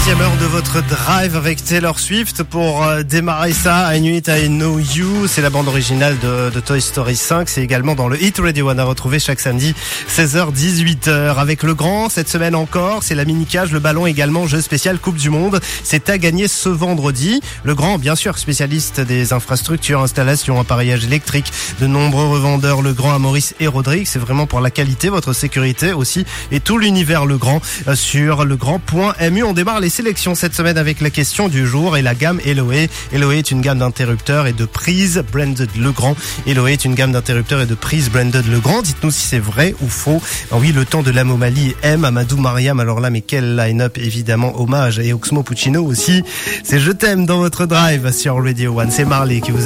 Deuxième heure de votre drive avec Taylor Swift pour démarrer ça. I Knew It, I Know You. C'est la bande originale de Toy Story 5. C'est également dans le Hit Radio One à retrouver chaque samedi 16h, 18h. Avec le grand, cette semaine encore, c'est la mini-cage, le ballon également, jeu spécial Coupe du Monde. C'est à gagner ce vendredi. Le grand, bien sûr, spécialiste des infrastructures, installations, appareillage électrique, de nombreux revendeurs. Le grand à Maurice et Rodrigue. C'est vraiment pour la qualité, votre sécurité aussi et tout l'univers Le Grand sur legrand.mu. On démarre les sélections cette semaine avec la question du jour et la gamme Eloé. Eloé est une gamme d'interrupteurs et de prises branded Legrand. Eloé est une gamme d'interrupteurs et de prises branded Legrand. Dites-nous si c'est vrai ou faux. Alors oui, le temps de l'Amomalie M, Amadou Mariam. Alors là, mais quel line-up, évidemment, hommage et Oxmo Puccino aussi. C'est Je t'aime dans votre drive sur Radio One. C'est Marley qui vous